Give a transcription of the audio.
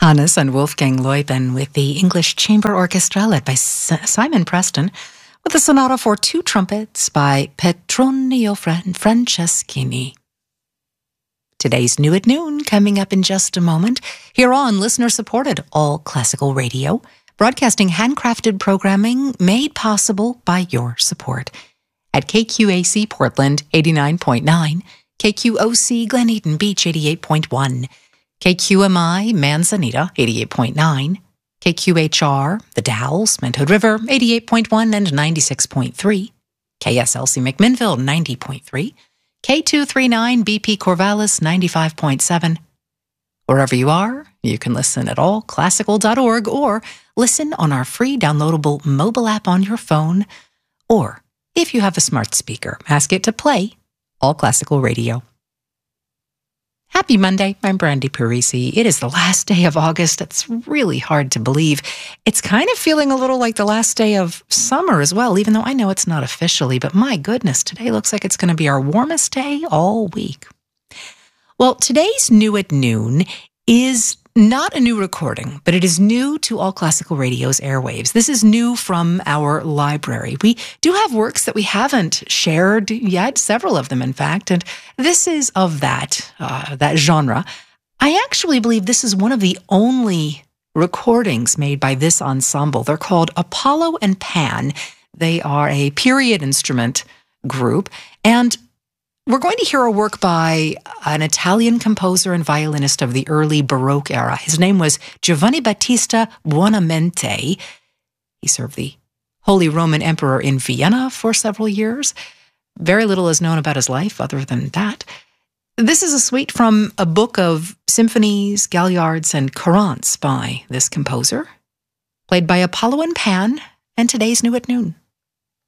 Hannes and Wolfgang Leuben with the English Chamber Orchestra led by Simon Preston with a sonata for two trumpets by Petronio Franceschini. Today's New at Noon coming up in just a moment here on listener-supported All Classical Radio, broadcasting handcrafted programming made possible by your support. At KQAC Portland 89.9, KQOC Glen Eden Beach 88.1, KQMI Manzanita 88.9, KQHR The Dalles Mint Hood River 88.1 and 96.3, KSLC McMinnville 90.3, K239 BP Corvallis 95.7. Wherever you are, you can listen at allclassical.org or listen on our free downloadable mobile app on your phone, or if you have a smart speaker, ask it to play All Classical Radio. Happy Monday. I'm Brandy Parisi. It is the last day of August. It's really hard to believe. It's kind of feeling a little like the last day of summer as well, even though I know it's not officially, but my goodness, today looks like it's going to be our warmest day all week. Well, today's New at Noon is not a new recording, but it is new to All Classical Radio's airwaves. This is new from our library. We do have works that we haven't shared yet, several of them, in fact, and this is of that genre. I actually believe this is one of the only recordings made by this ensemble. They're called Apollo and Pan. They are a period instrument group, and we're going to hear a work by an Italian composer and violinist of the early Baroque era. His name was Giovanni Battista Buonamente. He served the Holy Roman Emperor in Vienna for several years. Very little is known about his life other than that. This is a suite from a book of symphonies, galliards, and courances by this composer, played by Apollo and Pan, and today's New at Noon.